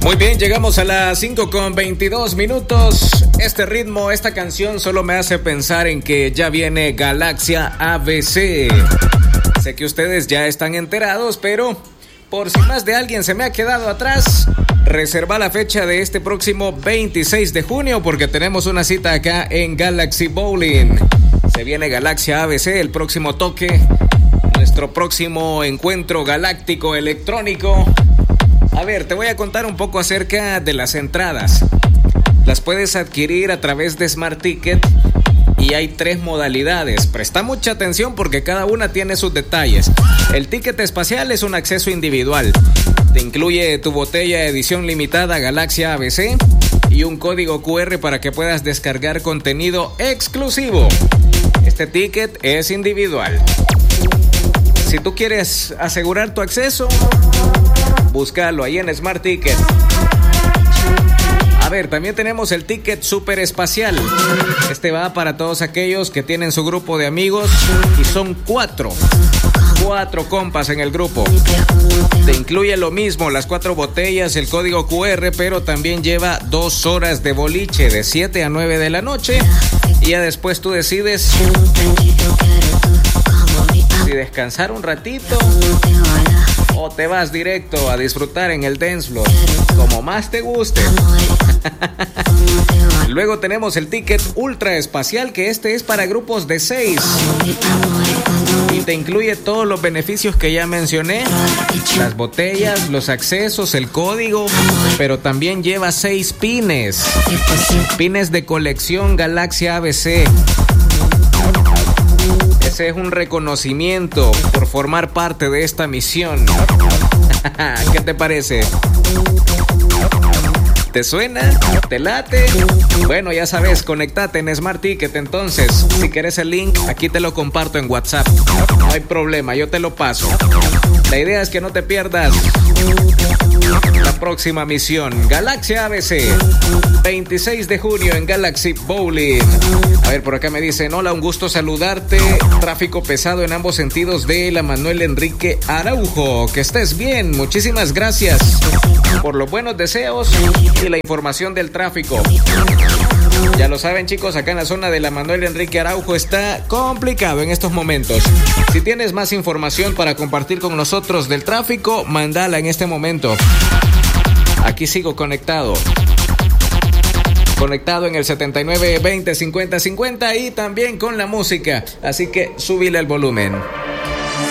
Muy bien, llegamos a las 5:22. Este ritmo, esta canción solo me hace pensar en que ya viene Galaxia ABC. Sé que ustedes ya están enterados, pero por si más de alguien se me ha quedado atrás, reserva la fecha de este próximo 26 de junio porque tenemos una cita acá en Galaxy Bowling. Se viene Galaxia ABC, el próximo toque, nuestro próximo encuentro galáctico electrónico. A ver, te voy a contar un poco acerca de las entradas. Las puedes adquirir a través de Smart Ticket y hay 3 modalidades. Presta mucha atención porque cada una tiene sus detalles. El ticket espacial es un acceso individual. Te incluye tu botella edición limitada Galaxia ABC y un código QR para que puedas descargar contenido exclusivo. Este ticket es individual. Si tú quieres asegurar tu acceso, búscalo ahí en Smart Ticket. A ver, también tenemos el ticket super espacial. Este va para todos aquellos que tienen su grupo de amigos y son 4 compas en el grupo. Te incluye lo mismo, las 4 botellas, el código QR, pero también lleva 2 horas de boliche de 7 a 9 de la noche. Y ya después tú decides si descansar un ratito o te vas directo a disfrutar en el dance floor, como más te guste. Luego tenemos el ticket ultra espacial, que este es para grupos de 6 y te incluye todos los beneficios que ya mencioné, las botellas, los accesos, el código, pero también lleva 6 pines de colección Galaxia ABC. Ese es un reconocimiento por formar parte de esta misión. ¿Qué te parece? ¿Te suena? ¿Te late? Bueno, ya sabes, conectate en Smart Ticket entonces. Si quieres el link, aquí te lo comparto en WhatsApp. No hay problema, yo te lo paso. La idea es que no te pierdas la próxima misión. Galaxia ABC, 26 de junio en Galaxy Bowling. A ver, por acá me dicen, hola, un gusto saludarte. Tráfico pesado en ambos sentidos de la Manuel Enrique Araujo. Que estés bien, muchísimas gracias por los buenos deseos y la información del tráfico. Ya lo saben, chicos, acá en la zona de la Manuel Enrique Araujo está complicado en estos momentos. Si tienes más información para compartir con nosotros del tráfico, mándala en este momento. Aquí sigo conectado en el 79 20 50 50 y también con la música, así que súbile el volumen.